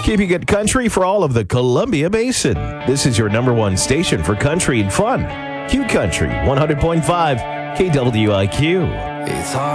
Keeping it country for all of the Columbia Basin. This is your number one station for country and fun. Q Country 100.5 KWIQ. It's hard.